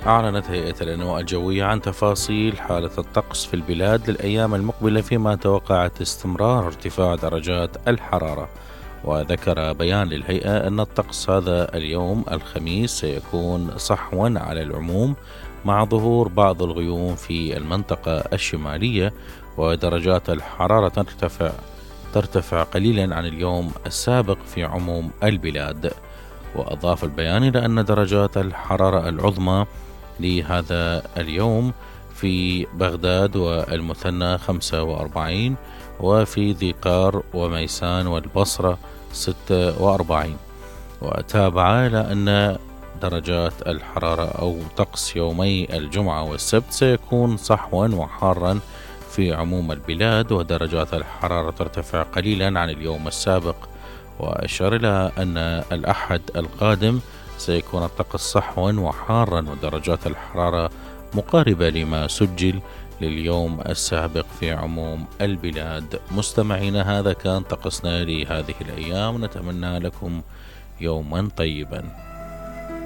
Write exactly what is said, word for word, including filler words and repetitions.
أعلنت هيئة الأنواع الجوية عن تفاصيل حالة الطقس في البلاد للأيام المقبلة، فيما توقعت استمرار ارتفاع درجات الحرارة. وذكر بيان للهيئة أن الطقس هذا اليوم الخميس سيكون صحوا على العموم، مع ظهور بعض الغيوم في المنطقة الشمالية، ودرجات الحرارة ترتفع ترتفع قليلا عن اليوم السابق في عموم البلاد. وأضاف البيان إلى أن درجات الحرارة العظمى لهذا اليوم في بغداد والمثنى خمسة وأربعين، وفي ذي قار وميسان والبصرة ستة وأربعين. وتابع إلى أن درجات الحرارة أو طقس يومي الجمعة والسبت سيكون صحوا وحارا في عموم البلاد، ودرجات الحرارة ترتفع قليلا عن اليوم السابق. وأشار إلى أن الأحد القادم سيكون الطقس صحوا وحارا، ودرجات الحرارة مقاربة لما سجل لليوم السابق في عموم البلاد. مستمعينا، هذا كان طقسنا لهذه الأيام، نتمنى لكم يوما طيبا.